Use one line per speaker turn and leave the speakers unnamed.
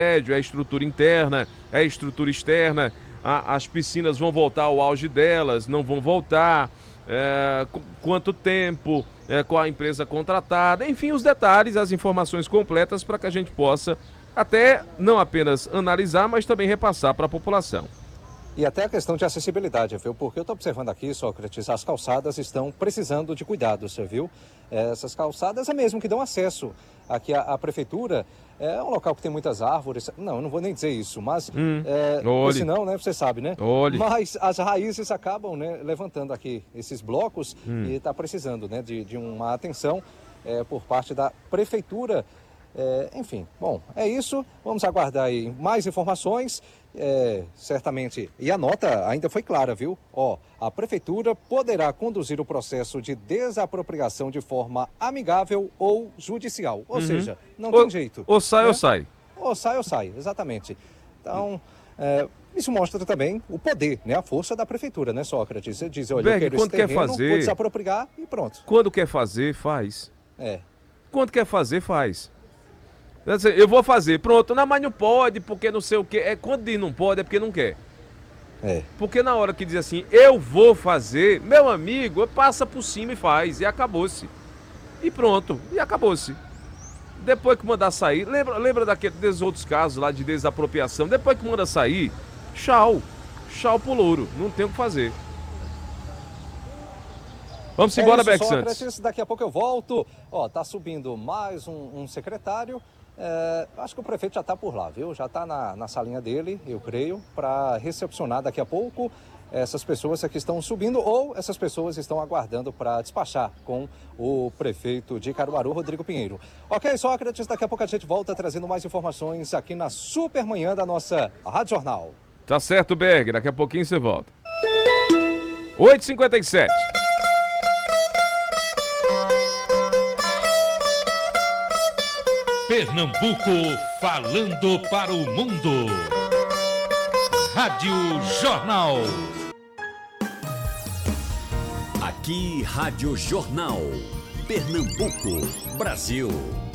prédio, é a estrutura interna, é a estrutura externa, as piscinas vão voltar ao auge delas, não vão voltar, quanto tempo, qual a empresa contratada, enfim, os detalhes, as informações completas para que a gente possa até não apenas analisar, mas também repassar para a população.
E até a questão de acessibilidade, viu? Porque eu estou observando aqui, Sócrates, as calçadas estão precisando de cuidados, viu? Essas calçadas é mesmo que dão acesso aqui à prefeitura. É um local que tem muitas árvores. Não, eu não vou nem dizer isso, mas... senão, né? Você sabe, né?
Olhe.
Mas as raízes acabam, né, levantando aqui esses blocos e está precisando, né, de uma atenção por parte da prefeitura. Enfim, bom, é isso. Vamos aguardar aí mais informações. Certamente. E a nota ainda foi clara, viu? A prefeitura poderá conduzir o processo de desapropriação de forma amigável ou judicial. Ou seja, não tem jeito.
Ou sai,
né?
ou sai.
Ou sai ou sai, exatamente. Então, isso mostra também o poder, né? A força da prefeitura, né, Sócrates? Você diz, olha,
Berg,
eu quero
quando
esse
quer
terreno,
fazer-
vou desapropriar e pronto.
Quando quer fazer, faz.
É.
Quando quer fazer, faz. Quer dizer, eu vou fazer, pronto, não, mas não pode, porque não sei o quê. Quando diz não pode, é porque não quer. Porque na hora que diz assim, eu vou fazer, meu amigo, passa por cima e faz, e acabou-se. E pronto, e acabou-se. Depois que mandar sair, lembra desses outros casos lá de desapropriação, depois que manda sair, tchau pro louro, não tem o que fazer. Vamos embora, Beck Santos.
Sócrates, daqui a pouco eu volto. Tá subindo mais um secretário. Acho que o prefeito já está por lá, viu? Já está na salinha dele, eu creio, para recepcionar daqui a pouco essas pessoas que estão subindo ou essas pessoas estão aguardando para despachar com o prefeito de Caruaru, Rodrigo Pinheiro. Ok, Sócrates, daqui a pouco a gente volta trazendo mais informações aqui na Supermanhã da nossa Rádio Jornal.
Tá certo, Berg, daqui a pouquinho você volta. 8h57.
Pernambuco falando para o mundo. Rádio Jornal.
Aqui, Rádio Jornal. Pernambuco, Brasil.